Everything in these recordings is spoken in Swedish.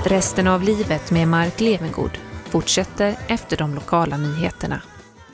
Resten av livet med Mark Levengood fortsätter efter de lokala nyheterna.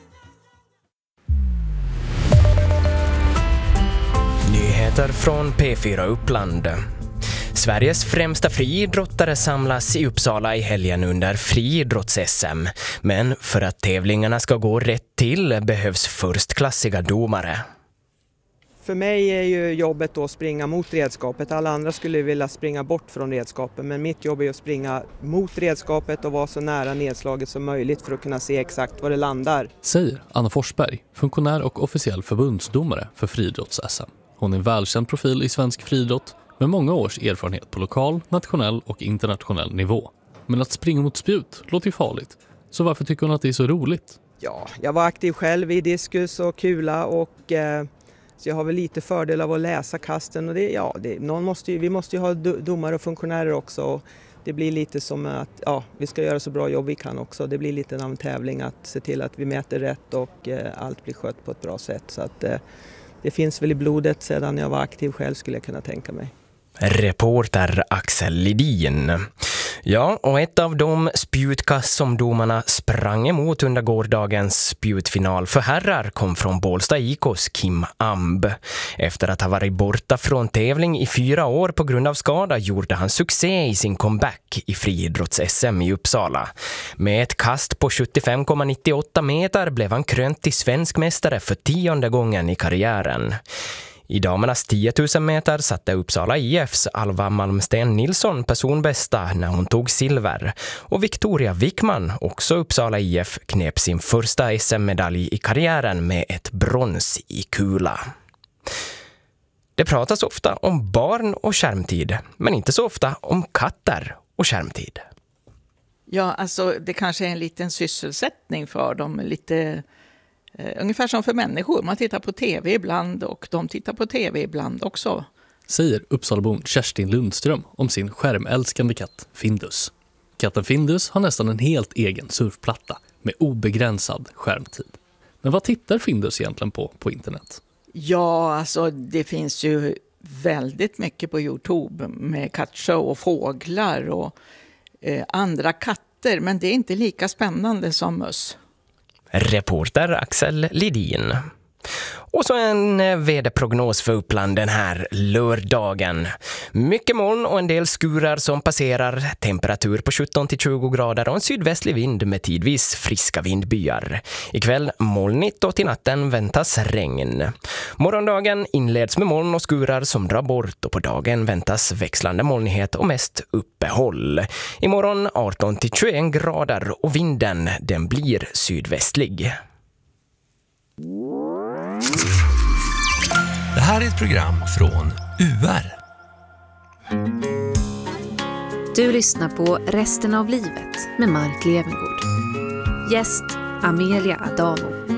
Nyheter från P4 Uppland. Sveriges främsta friidrottare samlas i Uppsala i helgen under friidrotts-SM. Men för att tävlingarna ska gå rätt till behövs förstklassiga domare. För mig är ju jobbet då att springa mot redskapet. Alla andra skulle vilja springa bort från redskapet, men mitt jobb är att springa mot redskapet och vara så nära nedslaget som möjligt för att kunna se exakt var det landar. Säger Anna Forsberg, funktionär och officiell förbundsdomare för friidrotts-SM. Hon är en välkänd profil i svensk friidrott med många års erfarenhet på lokal, nationell och internationell nivå. Men att springa mot spjut låter ju farligt. Så varför tycker hon att det är så roligt? Ja, jag var aktiv själv i diskus och kula och så jag har väl lite fördel av att läsa kasten. Och vi måste ju ha domare och funktionärer också. Och det blir lite som att vi ska göra så bra jobb vi kan också. Det blir lite av en tävling att se till att vi mäter rätt och allt blir skött på ett bra sätt. Så att det finns väl i blodet sedan jag var aktiv själv, skulle jag kunna tänka mig. Reporter Axel Lidin. Ja, och ett av de spjutkast som domarna sprang emot under gårdagens spjutfinal för herrar kom från Bålsta IKs Kim Amb. Efter att ha varit borta från tävling i 4 år på grund av skada gjorde han succé i sin comeback i friidrotts-SM i Uppsala. Med ett kast på 75,98 meter blev han krönt till svensk mästare för 10:e gången i karriären. I damernas 10 000 meter satte Uppsala IFs Alva Malmsten Nilsson personbästa när hon tog silver. Och Victoria Wickman, också Uppsala IF, knep sin första SM-medalj i karriären med ett brons i kula. Det pratas ofta om barn och skärmtid, men inte så ofta om katter och skärmtid. Ja, alltså det kanske är en liten sysselsättning för dem, lite ungefär som för människor. Man tittar på tv ibland och de tittar på tv ibland också. Säger Uppsalabon Kerstin Lundström om sin skärmälskande katt Findus. Katten Findus har nästan en helt egen surfplatta med obegränsad skärmtid. Men vad tittar Findus egentligen på internet? Ja, alltså det finns ju väldigt mycket på YouTube med kattshow och fåglar och andra katter. Men det är inte lika spännande som möss. Reporter Axel Lidin. Och så en väderprognos för Uppland den här lördagen. Mycket moln och en del skurar som passerar. Temperatur på 17-20 grader och en sydvästlig vind med tidvis friska vindbyar. Ikväll molnigt och till natten väntas regn. Morgondagen inleds med moln och skurar som drar bort och på dagen väntas växlande molnighet och mest uppehåll. Imorgon 18-21 grader och vinden den blir sydvästlig. Det här är ett program från UR. Du lyssnar på Resten av livet med Mark Levengood. Gäst Amelia Adamo.